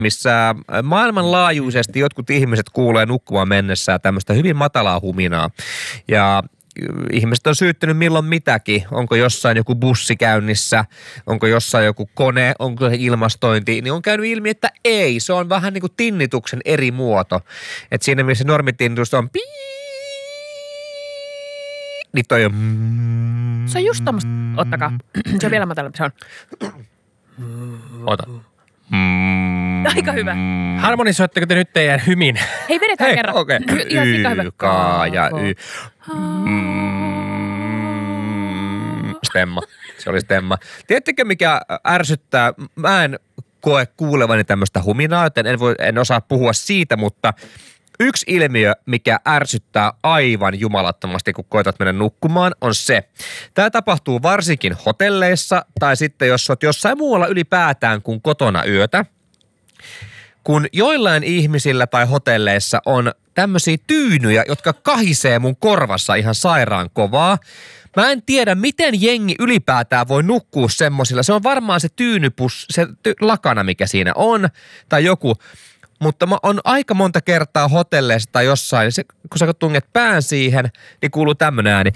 missä maailmanlaajuisesti jotkut ihmiset kuulee nukkumaan mennessään tämmöistä hyvin matalaa huminaa. Ja ihmiset on syyttänyt milloin mitäkin. Onko jossain joku bussi käynnissä, onko jossain joku kone, onko se ilmastointi. Niin on käynyt ilmi, että ei. Se on vähän niin kuin tinnituksen eri muoto. Että siinä missä normitinnitus on niin toi on se on just tommoista. Ottakaa. Se on vielä matalampi. Se on. Ota. Aika hyvä. Harmonisoitteko te nyt teidän hymin? Hei, vedetään kerran. Okei. Ihan sika hyvä. Ka ja y. Stemma. Se oli stemma. Tiedättekö mikä ärsyttää? Mä en koe kuulevani tämmöistä huminaa, joten en osaa puhua siitä, mutta yksi ilmiö, mikä ärsyttää aivan jumalattomasti, kun koetat mennä nukkumaan, on se. Tämä tapahtuu varsinkin hotelleissa tai sitten jos olet jossain muualla ylipäätään kuin kotona yötä. Kun joillain ihmisillä tai hotelleissa on tämmöisiä tyynyjä, jotka kahisee mun korvassa ihan sairaan kovaa. Mä en tiedä, miten jengi ylipäätään voi nukkua semmosilla. Se on varmaan se tyynybus, se lakana, mikä siinä on, tai joku. Mutta on aika monta kertaa hotelleissa tai jossain, kun sä tunget pään siihen, niin kuuluu tämmönen ääni.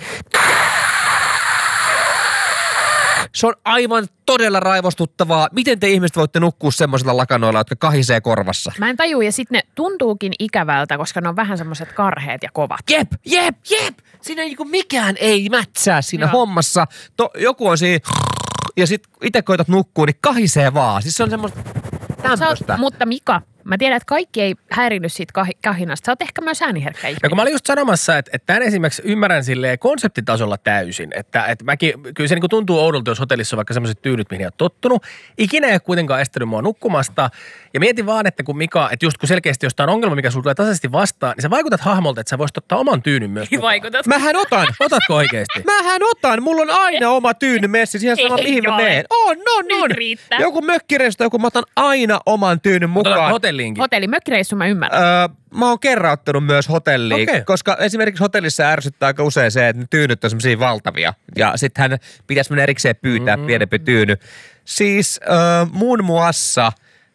Se on aivan todella raivostuttavaa. Miten te ihmiset voitte nukkua semmoisilla lakanoilla, jotka kahisee korvassa? Mä en tajua, ja sitten ne tuntuukin ikävältä, koska ne on vähän semmoiset karheet ja kovat. Jep! Siinä niinku mikään ei mätsää siinä hommassa. Joku on siinä, ja sit itse koetat nukkua, niin kahisee vaan. Siis se on semmoista tämmöistä. Mutta Mika, mä tiedän, että kaikki ei häirinnyt siitä kahinasta. Sä oot ehkä myös ääniherkkä ihminen. No kun mä olin just sanomassa, että tämän esimerkiksi ymmärrän silleen konseptitasolla täysin. Että mäkin, kyllä se niin kuin tuntuu oudolta, jos hotellissa on vaikka sellaiset tyynyt, mihin ei ole tottunut. Ikinä ei ole kuitenkaan estänyt mua nukkumasta. Ja mietin vaan, että kun Mika, että just kun selkeästi jostain ongelma, mikä sulla tulee tasaisesti vastaan, niin sä vaikutat hahmolta, että sä voisit ottaa oman tyynyn myös. Vaikutat. Mähän otan. Otatko oikeesti? Mähän otan. Mulla on aina oma tyyny messissä. Ihan sama mihin mä menen. On. Riittää. Joku mökkireista, joku mä otan aina oman tyynyn mukaan. Otat hotelliinkin. Mökkireissu mä ymmärrän. Mä oon kerran ottanut myös hotelliin, koska esimerkiksi hotellissa ärsyttää aika usein se, että ne tyynyt on semmosia valtavia. Ja sittenhän pitäisi mennä erikseen pyytää pienempi tyyny. Siis muun muassa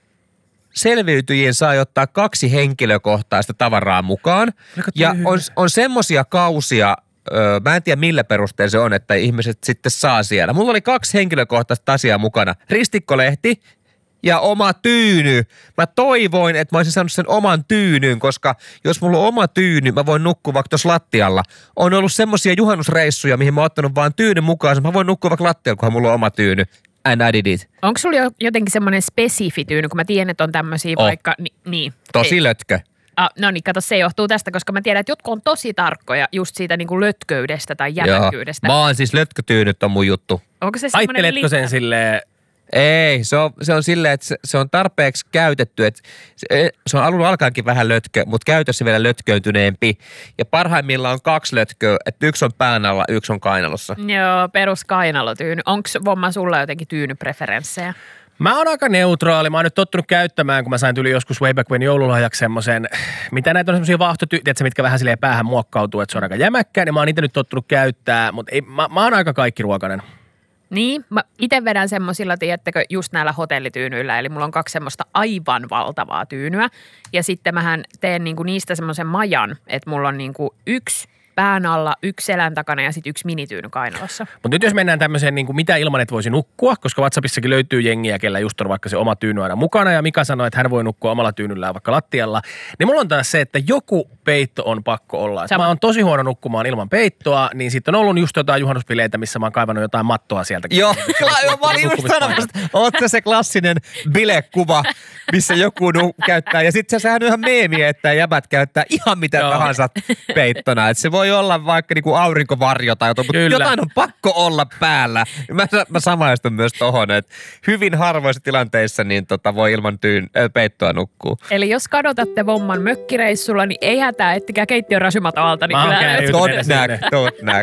selviytyjiin saa ottaa 2 henkilökohtaista tavaraa mukaan. Ja on semmosia kausia, mä en tiedä millä perusteella se on, että ihmiset sitten saa siellä. Mulla oli 2 henkilökohtaista asiaa mukana. Ristikkolehti ja oma tyyny. Mä toivoin, että mä olisin saanut sen oman tyynyn, koska jos mulla on oma tyyny, mä voin nukkua vaikka tuossa lattialla. On ollut semmosia juhannusreissuja, mihin mä oon ottanut vaan tyynyn mukaan. Mä voin nukkua vaikka lattialla, kunhan mulla on oma tyyny. And I did it. Onko sulla jotenkin semmoinen spesifi tyyny, kun mä tiedän, että on tämmöisiä vaikka... Niin. Tosi lötkö. No niin, kato, se johtuu tästä, koska mä tiedän, että jotkut on tosi tarkkoja just siitä niin kuin lötköydestä tai jämäkkyydestä. Mä oon siis lötkötyynyt on mun juttu. Onko se semmoinen Aitteletko sen silleen? Ei, se on silleen, että se on tarpeeksi käytetty, että se on alun alkaenkin vähän lötkö, mutta käytössä vielä lötköytyneempi. Ja parhaimmillaan on 2 lötköä, että 1 on pään alla, 1 on kainalossa. Joo, perus kainalotyyny. Onko Vomma sulla jotenkin tyynypreferenssejä? Mä oon aika neutraali. Mä oon nyt tottunut käyttämään, kun mä sain tyyli joskus way back when joululahjaksi semmoisen, mitä näitä on semmosia vaahtotyytiä, mitkä vähän silleen päähän muokkautuu, että se on aika jämäkkä, niin mä oon niitä nyt tottunut käyttää, mutta mä oon aika kaikkiruokainen. Niin, mä ite vedän semmosilla, tiedättekö, just näillä hotellityynyillä, eli mulla on 2 semmoista aivan valtavaa tyynyä, ja sitten mähän teen niinku niistä semmoisen majan, että mulla on niinku 1 pään alla, 1 selän takana ja sitten 1 minityyny kainalossa. Mutta nyt jos mennään tämmöiseen niin kuin mitä ilman, että voisi nukkua, koska WhatsAppissakin löytyy jengiä, kellä just on vaikka se oma tyyny aina mukana ja Mika sanoi, että hän voi nukkua omalla tyynyllään vaikka lattialla, niin mulla on taas se, että joku peitto on pakko olla. Mä oon tosi huono nukkumaan ilman peittoa, niin sitten on ollut just jotain juhannuspileitä, missä mä oon kaivannut jotain mattoa sieltä. Joo, mä olin just sanomassa, ootte se klassinen bilekuva, missä joku käyttää, ja sitten sehän on ihan meemi, että jäbät käyttää ihan mitä tahansa peittona, että se voi olla vaikka niinku aurinkovarjo tai jotain, mutta jotain on pakko olla päällä. Mä samaistun myös tohon, että hyvin harvoissa tilanteissa niin voi ilman peittoa nukkuu. Eli jos kadotatte Vomman mökkireissulla, niin ei hätää, ettikää keittiön rasumaton alta, niin kyllä. Tot näk.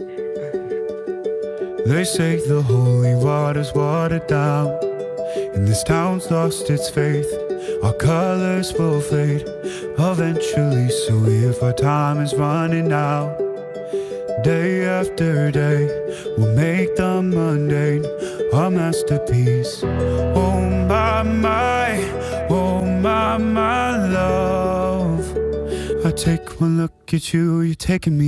They say the holy water's watered down, and this town's lost its faith. Our colors will fade eventually, so if our time is running out, day after day, we'll make the mundane our masterpiece. Oh my, oh my love. I take one look at you, you're taking me